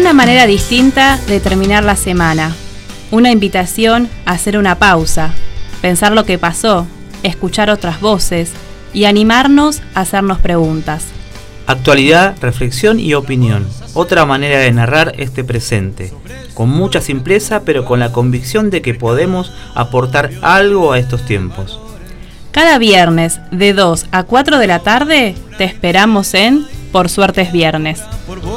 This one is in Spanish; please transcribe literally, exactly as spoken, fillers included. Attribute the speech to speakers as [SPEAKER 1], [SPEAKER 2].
[SPEAKER 1] Una manera distinta de terminar la semana. Una invitación a hacer una pausa, pensar lo que pasó, escuchar otras voces y animarnos a hacernos preguntas.
[SPEAKER 2] Actualidad, reflexión y opinión. Otra manera de narrar este presente. Con mucha simpleza, pero con la convicción de que podemos aportar algo a estos tiempos.
[SPEAKER 1] Cada viernes de dos a cuatro de la tarde te esperamos en Por Suerte es Viernes.